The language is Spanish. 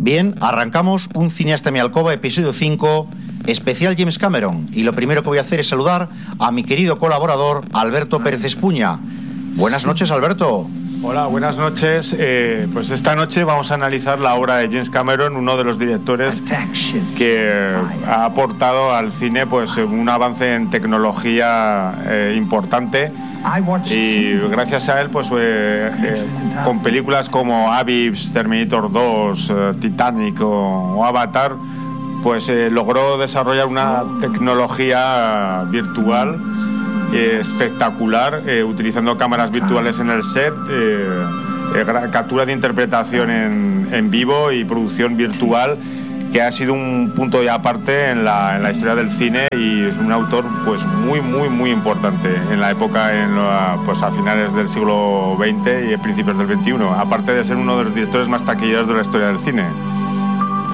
Bien, arrancamos Un cineasta en mi alcoba, episodio 5, especial James Cameron. Y lo primero que voy a hacer es saludar a mi querido colaborador, Alberto Pérez Espuña. Buenas noches, Alberto. Hola, buenas noches. Pues esta noche vamos a analizar la obra de James Cameron, uno de los directores que ha aportado al cine pues un avance en tecnología importante. Y gracias a él, pues con películas como Abyss, Terminator 2, Titanic o Avatar, pues logró desarrollar una tecnología virtual espectacular, utilizando cámaras virtuales en el set, captura de interpretación en vivo y producción virtual, que ha sido un punto ya aparte en la historia del cine, y es un autor pues muy importante en la época, pues a finales del siglo XX y a principios del XXI, aparte de ser uno de los directores más taquilleros de la historia del cine.